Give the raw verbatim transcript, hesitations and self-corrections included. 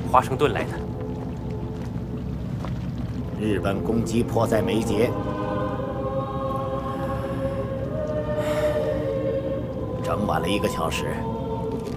华盛顿来的。 日本攻击迫在眉睫，整晚了一个小时，